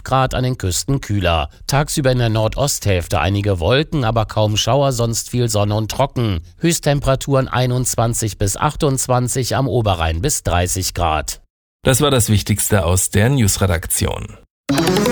Grad, an den Küsten kühler. Tagsüber in der Nordosthälfte einige Wolken, aber kaum Schauer, sonst viel Sonne und trocken. Höchsttemperaturen 21 bis 28, am Oberrhein bis 30 Grad. Das war das Wichtigste aus der News-Redaktion.